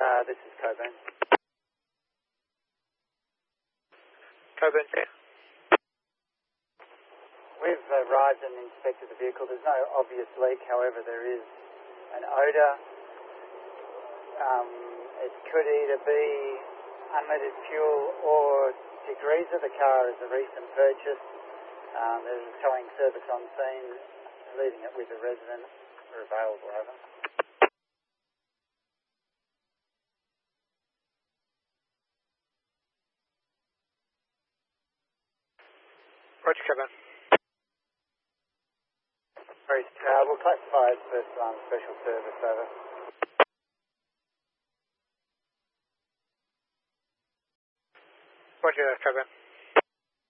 This is Coburn. Coburn, yeah. We've arrived and inspected the vehicle. There's no obvious leak, however, there is an odour. It could either be unleaded fuel or degreaser. The car is a recent purchase. There's a towing service on scene, leaving it with the resident. We're available, over. Roger, Coburn. We'll classify as first alarm special service, over. Roger, Coburn.